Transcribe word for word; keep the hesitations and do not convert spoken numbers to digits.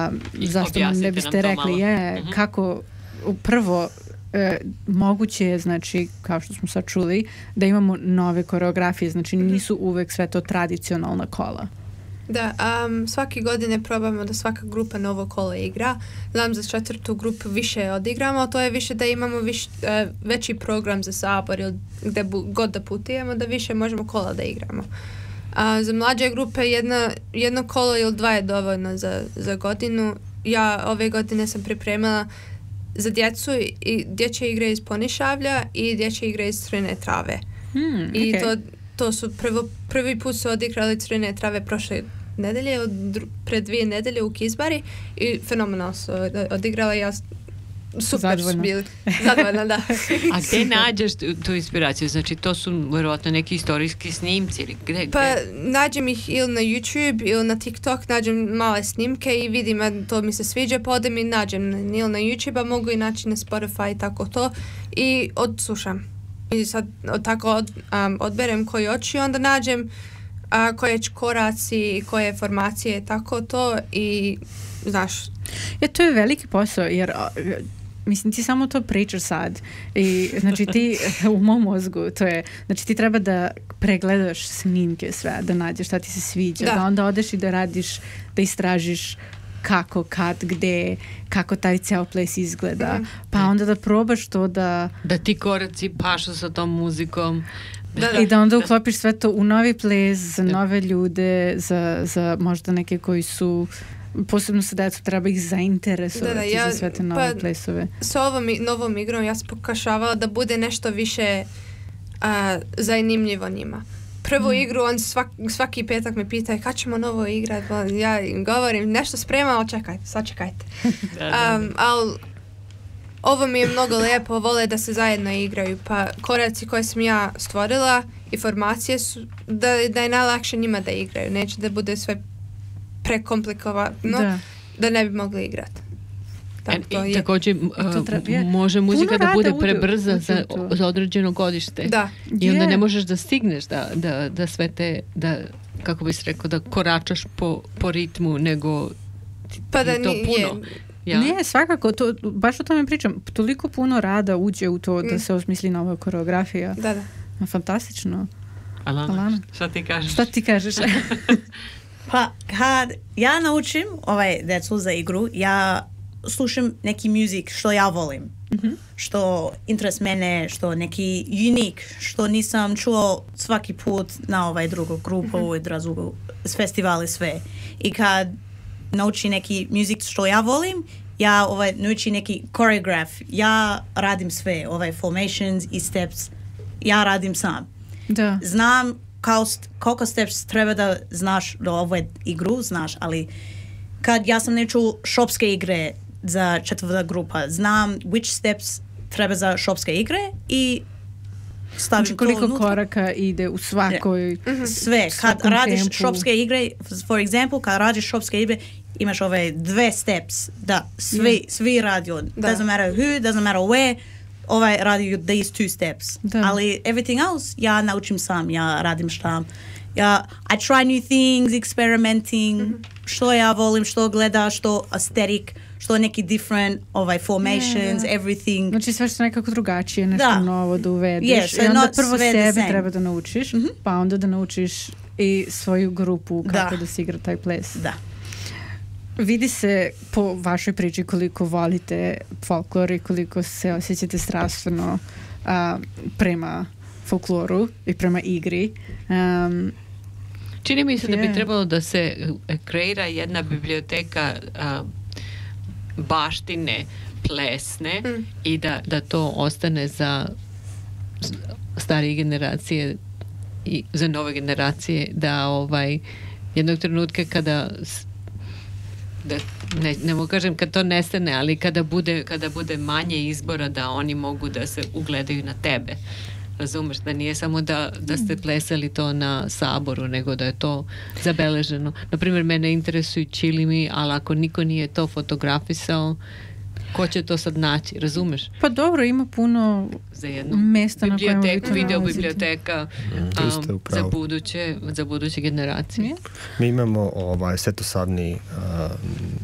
a, zašto ne biste rekli je, mm-hmm. kako prvo e, moguće je, znači, kao što smo sad čuli, da imamo nove koreografije, znači nisu uvek sve to tradicionalna kola. Da, um, svake godine probamo da svaka grupa novo kolo igra. Znam za četvrtu grupu više odigramo, to je više da imamo viš, uh, veći program za sabor ili gde bu, god da putujemo, da više možemo kola da igramo. A za mlađe grupe jedna, jedno kolo ili dva je dovoljno za, za godinu. Ja ove godine sam pripremila za djecu i dječje igre iz Ponišavlja i dječje igre iz Crvene trave. Hmm, I okay. to, to su prvo, prvi put su odigrali Crvene trave prošle nedelje, od, pred dvije nedelje u Kizbari i fenomenalno su odigrala. Ja super su bili. Zadovoljna, da. A gde nađeš tu inspiraciju? Znači, to su vjerojatno neki istorijski snimci ili gde? gde? Pa nađem ih ili na YouTube ili na TikTok, nađem male snimke i vidim, to mi se sviđa, pa odem i nađem ili na YouTube, a mogu i naći na Spotify i tako to i odslušam. I sad od, tako od, um, odberem koji hoću i onda nađem a, koje će koraci, koje formacije, tako to i znaš. Ja, to je veliki posao jer mislim ti samo to pričaš sad i znači ti u mom mozgu to je, znači ti treba da pregledaš snimke sve, da nađeš šta ti se sviđa, da, da onda odeš i da radiš, da istražiš kako, kad, gde, kako taj ceo ples izgleda, mm-hmm. pa onda da probaš to da... Da ti koraci pašu sa tom muzikom. Da, da. I da onda uklopiš sve to u novi ples, za nove ljude, za, za možda neke koji su... Posebno sa decu treba ih zainteresovati da, da, ja, za sve te nove pa, plesove. Sa ovom novom igrom ja sam pokušavala da bude nešto više a, zanimljivo njima. Prvu mm. igru, on svak, svaki petak me pita kad ćemo novo igrati. Ja im govorim nešto sprema, ali čekajte, sad čekajte. da, da. Um, ali ovo mi je mnogo lijepo, vole da se zajedno igraju. Pa koraci koje sam ja stvorila i formacije su da, da je najlakše njima da igraju. Neće da bude sve prekomplikovano da. da ne bi mogli igrati. Tak, to I također uh, može muzika da bude prebrza za, za određeno godište. Da. I onda ne možeš da stigneš da, da, da sve te, da, kako bi se rekao, da koračaš po, po ritmu, nego pa da je to ni, puno. Je. Ja. Ne, svakako, to, baš o tome pričam. Toliko puno rada uđe u to mm. da se osmisli nova koreografija. Da, da. Fantastično. Alana, Alana, šta ti kažeš? Šta ti kažeš? Pa, kad ja naučim ovaj decu za igru, ja slušam neki muzik što ja volim, mm-hmm. što interes mene, što neki unik, što nisam čuo svaki put na ovaj drugu grupu mm-hmm. i drugu festivali sve. I kad nauči neki muzik što ja volim, ja ovaj, nauči neki choreograf, ja radim sve, ovaj formations i steps, ja radim sam. Da. Znam kao st- koliko steps treba da znaš do ove igru, znaš, ali kad ja sam ne čuo šopske igre za četvrta grupa, znam which steps treba za šopske igre i stavim znači, koliko to koraka ide u svakoj mm-hmm. sve, kad radiš tempu. Šopske igre, for example, kad radiš šopske igre, imaš ove dve steps, da, svi, yeah. svi radio, da. Doesn't matter who, doesn't matter where, ovaj radi these two steps. Da. Ali everything else ja naučim sam, ja radim šta. Ja, I try new things, experimenting, mm-hmm. što ja volim, što gleda, što aesthetic, što neki different ovaj formations, yeah. everything. Znači sve što nekako drugačije, nešto da. novo da uvedeš. Yes, i onda prvo sebi treba da naučiš, mm-hmm. pa onda da naučiš i svoju grupu kako da, da se igra taj ples. Da. Vidi se po vašoj priči koliko volite folklor i koliko se osjećate strastveno a, prema folkloru i prema igri. Um, Čini mi se yeah. da bi trebalo da se kreira jedna biblioteka a, baštine plesne mm. i da, da to ostane za starije generacije i za nove generacije, da ovaj jednog trenutka kada da ne, ne mogu kažem kad to nestane, ali kada bude, kada bude manje izbora da oni mogu da se ugledaju na tebe. Razumeš, da nije samo da, da ste plesali to na saboru, nego da je to zabeleženo. Naprimjer, mene interesuju čilimi, ali ako niko nije to fotografisao, ko će to sad naći, razumeš? Pa dobro, ima puno za jednu mesta na kojima vi to video biblioteka um, um, za buduće za buduće generacije. Mi imamo ovaj svetosadni uh,